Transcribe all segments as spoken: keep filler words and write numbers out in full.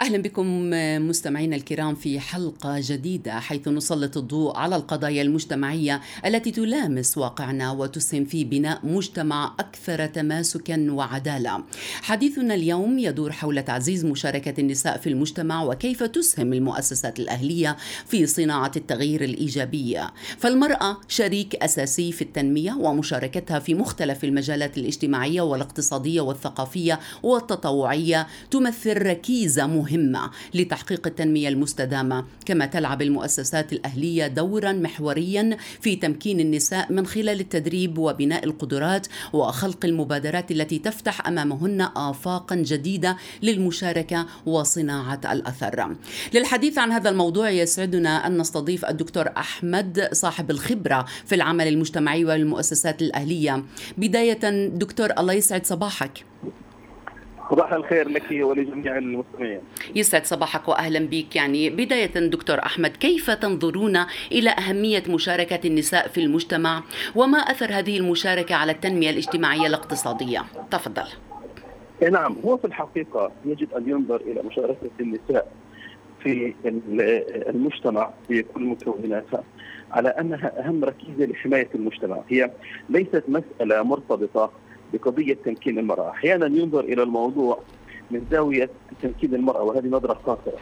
أهلا بكم مستمعينا الكرام في حلقة جديدة حيث نسلط الضوء على القضايا المجتمعية التي تلامس واقعنا وتسهم في بناء مجتمع أكثر تماسكا وعدالة. حديثنا اليوم يدور حول تعزيز مشاركة النساء في المجتمع وكيف تسهم المؤسسات الأهلية في صناعة التغيير الإيجابي. فالمرأة شريك أساسي في التنمية، ومشاركتها في مختلف المجالات الاجتماعية والاقتصادية والثقافية والتطوعية تمثل ركيزة مهمة مهمة لتحقيق التنمية المستدامة. كما تلعب المؤسسات الأهلية دورا محوريا في تمكين النساء من خلال التدريب وبناء القدرات وخلق المبادرات التي تفتح أمامهن آفاقا جديدة للمشاركة وصناعة الأثر. للحديث عن هذا الموضوع يسعدنا أن نستضيف الدكتور أحمد صاحب الخبرة في العمل المجتمعي والمؤسسات الأهلية. بداية دكتور، الله يسعد صباحك. صباح الخير لك ولجميع المستمعين. يسعد صباحك وأهلا بك. يعني بداية دكتور أحمد، كيف تنظرون إلى أهمية مشاركة النساء في المجتمع وما أثر هذه المشاركة على التنمية الاجتماعية الاقتصادية؟ تفضل. نعم، هو في الحقيقة يجب أن ينظر إلى مشاركة النساء في المجتمع بكل مكوناتها على أنها أهم ركيزة لحماية المجتمع. هي ليست مسألة مرتبطة بقضية تمكين المرأة. أحيانا ينظر إلى الموضوع من زاوية تمكين المرأة، وهذه نظرة قاصرة.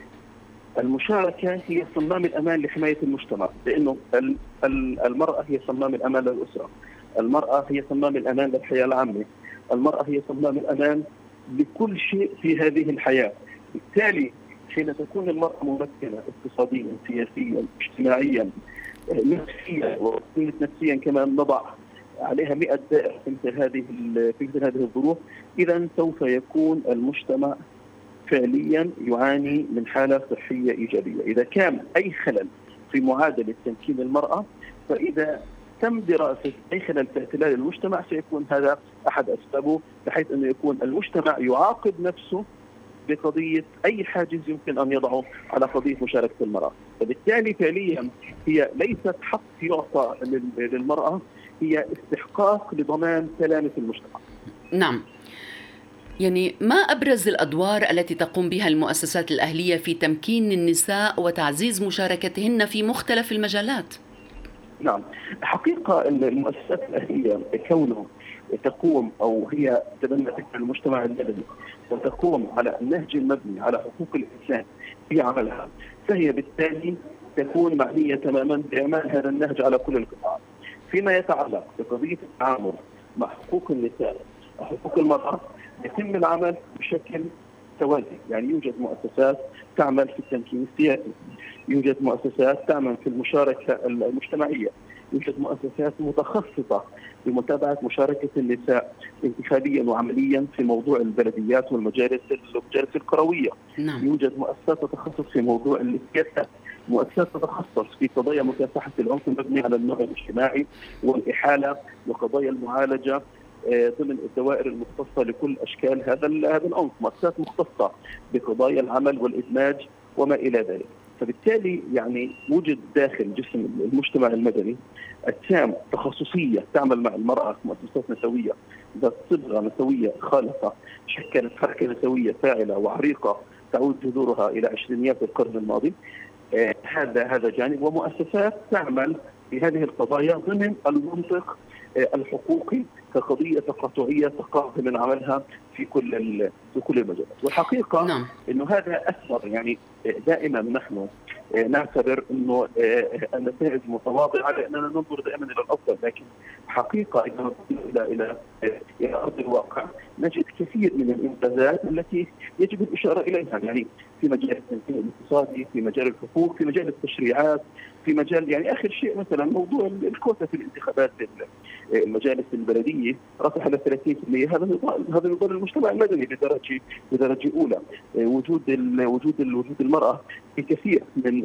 المشاركة هي صمام الأمان لحماية المجتمع، لأنه المرأة هي صمام الأمان للأسرة، المرأة هي صمام الأمان للحياة العامة، المرأة هي صمام الأمان لكل شيء في هذه الحياة. بالتالي حين تكون المرأة ممكنة اقتصاديا سياسيا اجتماعيا نفسيا، وكانت نفسيا كمان نضع عليها مئة دائرة في مثل هذه في مثل هذه الظروف، إذا سوف يكون المجتمع فعليا يعاني من حالة صحية إيجابية. إذا كان أي خلل في معادلة تمكين المرأة، فإذا تم دراسة أي خلل في اعتلال المجتمع سيكون هذا أحد أسبابه، بحيث أنه يكون المجتمع يعاقب نفسه بقضية أي حاجز يمكن أن يضعه على قضية مشاركة المرأة. فبالتالي فعليا هي ليست حق يعطى للمرأة، هي استحقاق لضمان سلامة المجتمع. نعم، يعني ما أبرز الأدوار التي تقوم بها المؤسسات الأهلية في تمكين النساء وتعزيز مشاركتهن في مختلف المجالات؟ نعم، حقيقة المؤسسات الأهلية كونه تقوم أو هي تبنى فكر المجتمع المدني وتقوم على النهج المبني على حقوق الإنسان في عملها، فهي بالتالي تكون معنية تماما بإعمال هذا النهج على كل القطاعات. فيما يتعلق بقضية التعامل مع حقوق النساء وحقوق المرأة، يتم العمل بشكل توازي. يعني يوجد مؤسسات تعمل في التمكين السياسي، يوجد مؤسسات تعمل في المشاركة المجتمعية، يوجد مؤسسات متخصصة بمتابعة مشاركة النساء انتخابيا وعمليا في موضوع البلديات والمجالس المجالس القروية. نعم. يوجد مؤسسات تتخصص في موضوع السياسة، مؤسسات تتخصص في قضايا مكافحة العنف المبني على النوع الاجتماعي والإحالة وقضايا المعالجة ضمن الدوائر المختصة لكل أشكال هذا هذا العنف، مؤسسات مختصة بقضايا العمل والإدماج وما إلى ذلك. فبالتالي يعني وجد داخل جسم المجتمع المدني أجسام تخصصية تعمل مع المرأة، مؤسسات نسوية ذات صبغة نسوية خالصة، شكلت حركة نسوية فاعلة وعريقة تعود جذورها إلى عشرينيات القرن الماضي. آه هذا هذا جانب، ومؤسسات تعمل في هذه القضايا ضمن المنطق آه الحقوقي كقضية تقاطعية تقاطع من عملها في كل في كل المجالات. والحقيقة نعم. إنه هذا أثر، يعني دائما نحن نعتبر إنه النتائج متواضعة لأننا ننظر دائما إلى الأفضل، لكن حقيقة إذا نظرنا إلى إلى أرض الواقع نجد كثير من الإنجازات التي يجب الإشارة إليها، يعني في مجال التمكين الاقتصادي، في مجال الحقوق، في مجال التشريعات، في مجال يعني آخر شيء مثلا موضوع الكوتا في الانتخابات المجالس البلدية رفع على ثلاثين بالمئة. هذا نضال هذا نضال المجتمع المدني بدرجة بدرجة أولى. وجود وجود وجود المرأة في كثير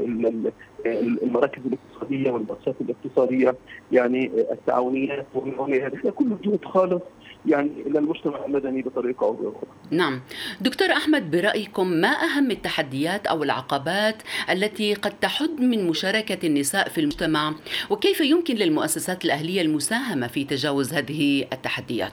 من المراكز الاقتصادية والمؤسسات الاقتصادية، يعني التعاونيات وغيرها، هذا كله جهد خالص يعني للمجتمع المدني بطريقة أو بأخرى. نعم دكتور أحمد، برأيكم ما أهم التحديات أو العقبات التي قد تحد من مشاركة النساء في المجتمع، وكيف يمكن للمؤسسات الأهلية المساهمة في تجاوز هذه التحديات؟